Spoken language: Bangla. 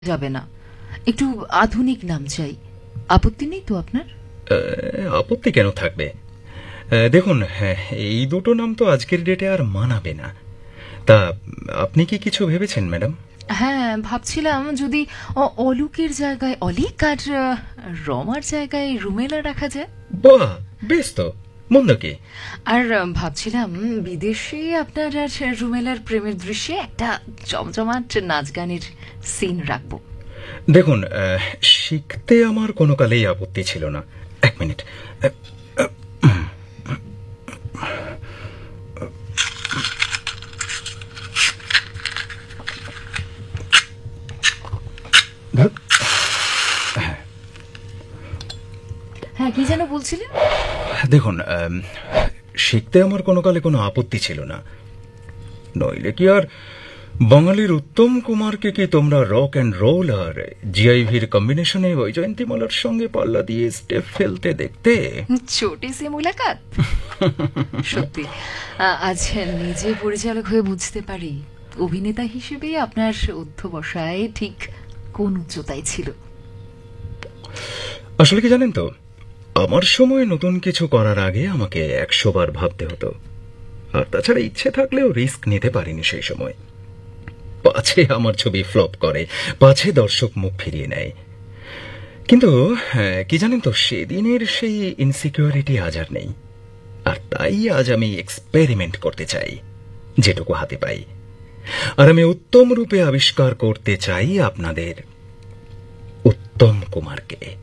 যাবে না, একটু আধুনিক নাম চাই। আপত্তি নেই তো আপনার? আপত্তি কেন থাকবে? দেখুন, এই দুটো নাম তো আজকের ডেটে আর মানাবে না। তা আপনি কি কিছু ভেবেছেন ম্যাডাম? হ্যাঁ, ভাবছিলাম যদি অলোকের জায়গায় অলিক আর রমার জায়গায় রুমেলা রাখা যায়। বাহ, বেশ তো, মন্দ কি? আর ভাবছিলাম বিদেশে আপনার আর রুমেলার প্রেমের দৃশ্যে একটা জমজমাট নাচ গানের সিন রাখবো। দেখুন, শিখতে আমার কোনো কালেই আপত্তি ছিল না। এক মিনিট। হ্যাঁ, কি যেন বলছিলেন? দেখুন, শিখতে আমার কোনো কালে কোনো আপত্তি ছিল না। নইলে কি আর বাঙালির উত্তম কুমারকে কি তোমরা রক অ্যান্ড রোল আর জিআইভির কম্বিনেশনে বৈজয়ন্তীমালার সঙ্গে পাল্লা দিয়ে স্টেপ ফেলতে দেখতে? ছোটি সে মুলাকাত। সত্যি আজ নিজে পরিচালক হয়ে বুঝতে পারি অভিনেতা হিসেবে আপনার অধ্যবসায় ঠিক কোন উচ্চতায় ছিল। আসলে কি জানেন তো, আমার সময় নতুন কিছু করার আগে আমাকে 100 বার ভাবতে হতো। আর তাছাড়া ইচ্ছে থাকলেও রিস্ক নিতে পারিনি সেই সময়। পাছে আমার ছবি ফ্লপ করে, পাছে দর্শক মুখ ফিরিয়ে নেয়। কিন্তু কি জানেন তো, সেদিনের সেই ইনসিকিউরিটি আজ আর নেই। আর তাই আজ আমি এক্সপেরিমেন্ট করতে চাই যেটুকু হাতে পাই। আর আমি উত্তম রূপে আবিষ্কার করতে চাই আপনাদের উত্তম কুমারকে।